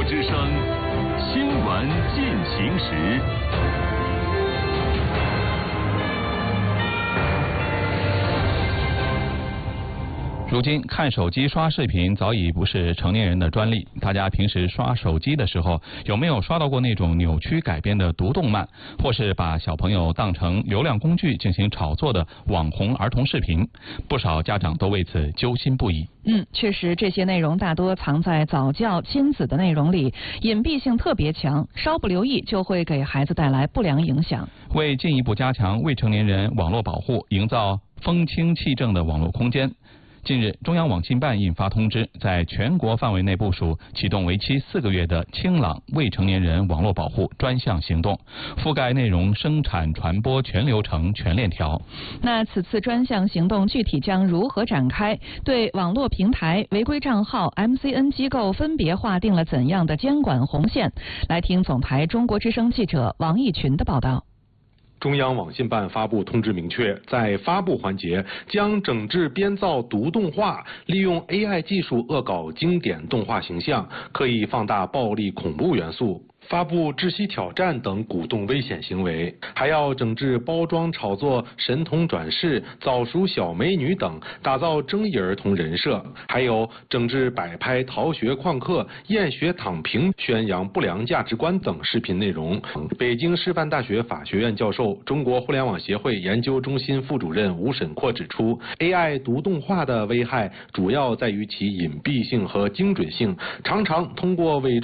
之声新闻进行时。 如今看手机刷视频早已不是成年人的专利，大家平时刷手机的时候，有没有刷到过那种扭曲改编的读动漫，或是把小朋友当成流量工具进行炒作的网红儿童视频？不少家长都为此揪心不已。 确实，这些内容大多藏在早教、亲子的内容里，隐蔽性特别强，稍不留意就会给孩子带来不良影响。为进一步加强未成年人网络保护，营造风清气正的网络空间，近日，中央网信办印发通知，在全国范围内部署启动为期4个月的清朗未成年人网络保护专项行动，覆盖内容生产传播全流程全链条。那此次专项行动具体将如何展开？对网络平台、违规账号、MCN 机构分别划定了怎样的监管红线？来听总台中国之声记者王义群的报道。 中央网信办发布通知明确，在发布环节将整治编造毒动画，利用 AI 技术恶搞经典动画形象，刻意放大暴力恐怖元素，发布窒息挑战等鼓动危险行为，还要整治包装炒作神童转世、早熟小美女等，打造争议儿童人设，还有整治摆拍逃学旷课、厌学躺平、宣扬不良价值观等视频内容。北京师范大学法学院教授、中国互联网协会研究中心副主任吴沈阔指出 ，AI 读动画的危害主要在于其隐蔽性和精准性，常常通过伪